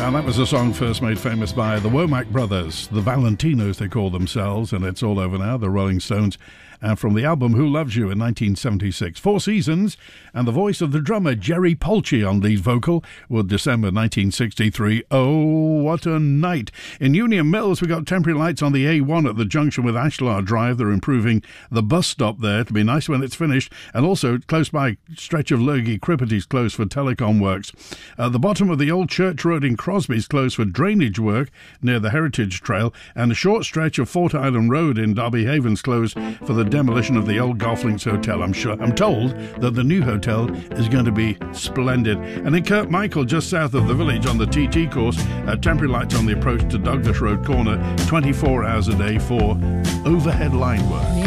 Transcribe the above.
Now, that was a song first made famous by the Womack Brothers, the Valentinos they call themselves, and it's all over now, the Rolling Stones, and from the album Who Loves You in 1976. 4 Seasons, and the voice of the drummer Jerry Polchi on lead vocal with December 1963. Oh, what a night. In Union Mills, we got temporary lights on the A1 at the junction with Ashlar Drive. They're improving the bus stop there to be nice when it's finished, and also close by stretch of Lurgy Crippet closed for telecom works. The bottom of the Old Church Road in Crosby's closed for drainage work near the Heritage Trail, and a short stretch of Fort Island Road in Derby Haven's closed for the demolition of the old Golf Links Hotel. I'm told that the new hotel is going to be splendid. And in Kirkmichael, just south of the village on the TT course, temporary lights on the approach to Douglas Road corner, 24 hours a day for overhead line work.